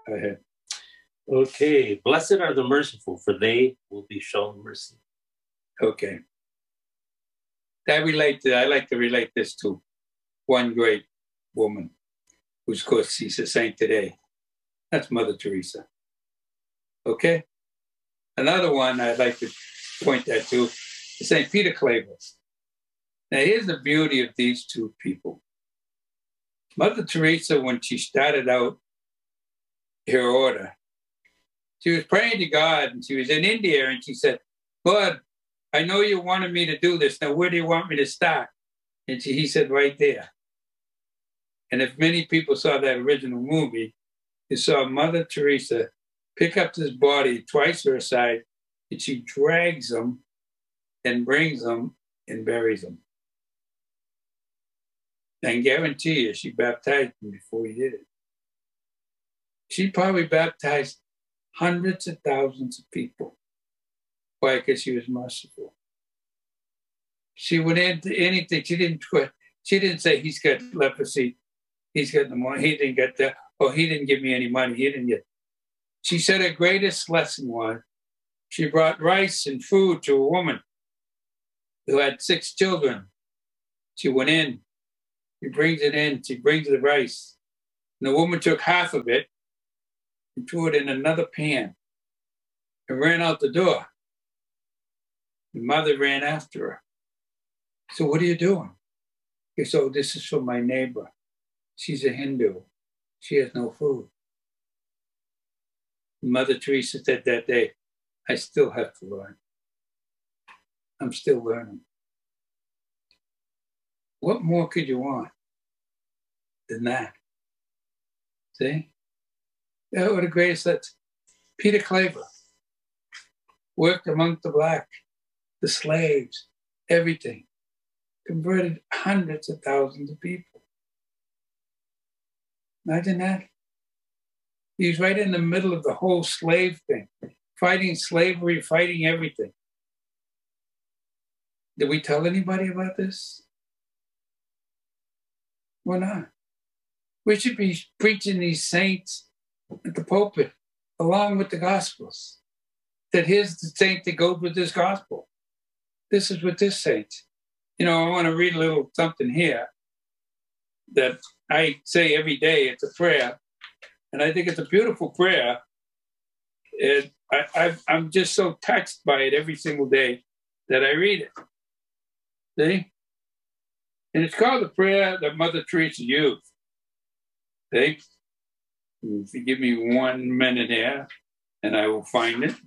Go ahead. Okay. Blessed are the merciful, for they will be shown mercy. Okay. I like to relate this to one great woman, who's, of course, she's a saint today. That's Mother Teresa. Okay? Another one I'd like to point that to is St. Peter Claver. Now, here's the beauty of these two people. Mother Teresa, when she started out her order, she was praying to God, and she was in India, and she said, "Lord, I know you wanted me to do this. Now, where do you want me to start?" And he said, "Right there." And if many people saw that original movie, you saw Mother Teresa pick up this body twice her size, and she drags him and brings him and buries him. And guarantee you, she baptized him before he did it. She probably baptized hundreds of thousands of people. Why? Because she was merciful. She went into anything. She didn't say he's got leprosy, he's got pneumonia, he didn't get that, or he didn't give me any money, he didn't get. She said her greatest lesson was she brought rice and food to a woman who had 6 children. She went in, she brings it in, she brings the rice. And the woman took half of it and threw it in another pan and ran out the door. The mother ran after her. So, "What are you doing?" He said, "Oh, this is for my neighbor. She's a Hindu. She has no food." Mother Teresa said that day, "I still have to learn. I'm still learning." What more could you want than that? See? That was the greatest. That's Peter Claver. Worked among the black, the slaves, everything. Converted hundreds of thousands of people. Imagine that. He's right in the middle of the whole slave thing, fighting slavery, fighting everything. Did we tell anybody about this? We're not. We should be preaching these saints at the pulpit along with the Gospels. That here's the saint that goes with this Gospel. This is with this saint. You know, I want to read a little something here that I say every day. It's a prayer, and I think it's a beautiful prayer. I'm just so touched by it every single day that I read it. See? And it's called the prayer that Mother Teresa used. See? If you give me 1 minute here, and I will find it.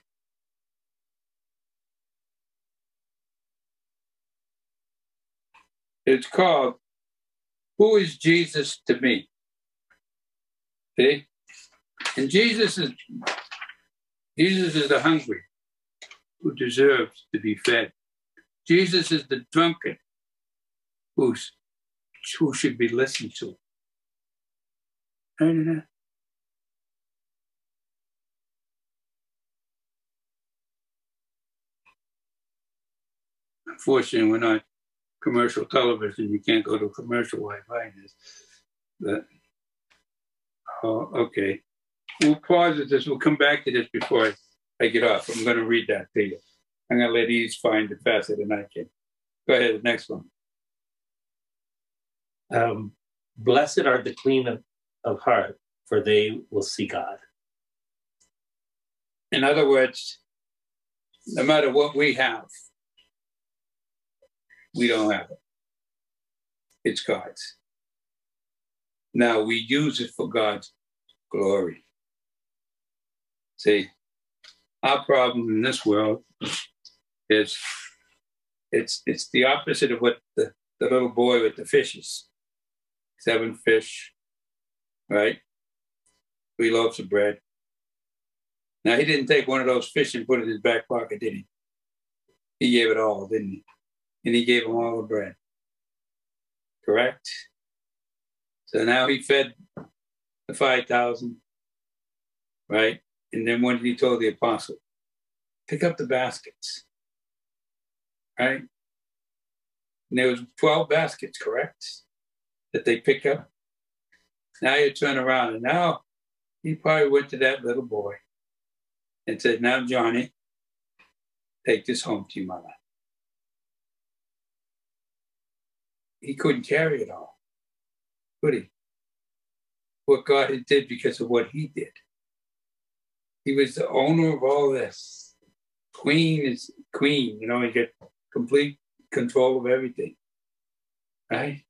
It's called, "Who is Jesus to Me?" See? And Jesus is the hungry who deserves to be fed. Jesus is the drunkard who should be listened to. Unfortunately, we're not commercial television. You can't go to commercial Wi-Fi. But, okay. We'll pause at this. We'll come back to this before I get off. I'm going to read that to you. I'm going to let Eve find it faster than I can. Go ahead, the next one. Blessed are the clean of heart, for they will see God. In other words, no matter what we have, we don't have it. It's God's. Now we use it for God's glory. See, our problem in this world is it's the opposite of what the little boy with the fishes. 7 fish, right? 3 loaves of bread. Now, he didn't take one of those fish and put it in his back pocket, did he? He gave it all, didn't he? And he gave them all the bread. Correct? So now he fed the 5,000, right? And then when he told the apostle, pick up the baskets, right? And there was 12 baskets, correct? That they pick up. Now you turn around and now He probably went to that little boy and said, now, Johnny, take this home to your mother. He couldn't carry it all, could he? What God had did because of what he did. He was the owner of all this. Queen is queen, you know, he got complete control of everything, right?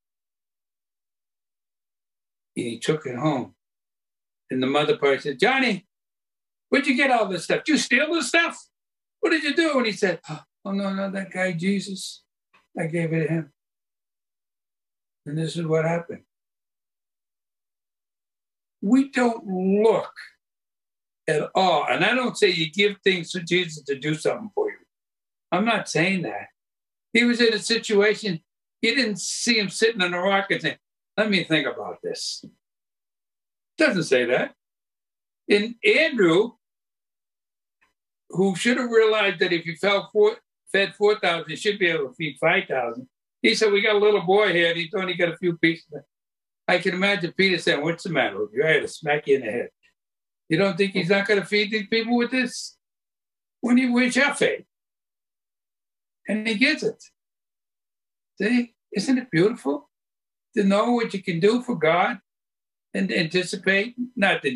And he took it home. And the mother probably said, Johnny, where'd you get all this stuff? Did you steal this stuff? What did you do? And he said, oh, no, that guy, Jesus, I gave it to him. And this is what happened. We don't look at all. And I don't say you give things to Jesus to do something for you. I'm not saying that. He was in a situation, you didn't see him sitting on a rock and saying, let me think about this. Doesn't say that. And Andrew, who should have realized that if he fed 4,000, he should be able to feed 5,000. He said, we got a little boy here, and he's only got a few pieces. I can imagine Peter saying, what's the matter with you? I had to smack you in the head. You don't think he's not going to feed these people with this? Where's your faith? And he gets it. See? Isn't it beautiful to know what you can do for God and anticipate? Not that